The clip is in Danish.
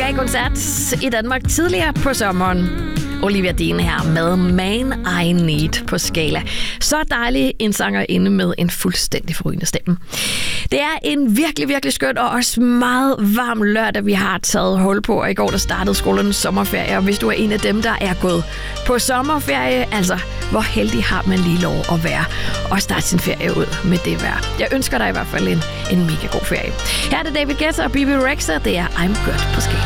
gav koncert i Danmark tidligere på sommeren. Olivia Dean her med Man I Need på Skala. Så dejlig en sangerinde med en fuldstændig forrygende stemme. Det er en virkelig, virkelig skøn og også meget varm lørdag, vi har taget hul på. Og i går der startede skolernes sommerferie, og hvis du er en af dem, der er gået på sommerferie, altså hvor heldig har man lige lov at være og starte sin ferie ud med det vejr. Jeg ønsker dig i hvert fald en mega god ferie. Her er det David Guetta og Bibi Rexha. Det er I'm Good på Skala.